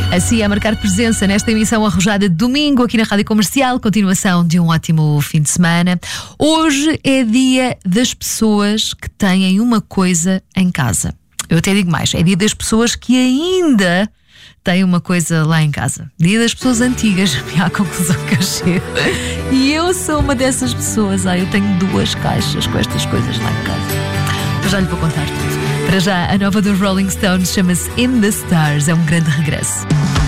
Assim, a marcar presença nesta emissão arrojada de domingo aqui na Rádio Comercial. Continuação de um ótimo fim de semana. Hoje é dia das pessoas que têm uma coisa em casa. Eu até digo mais, é dia das pessoas que ainda têm uma coisa lá em casa. Dia das pessoas antigas, é a conclusão que eu chego. E eu sou uma dessas pessoas. Eu tenho 2 caixas com estas coisas lá em casa. Mas já lhe vou contar tudo. Para já, a nova dos Rolling Stones chama-se In the Stars. É um grande regresso.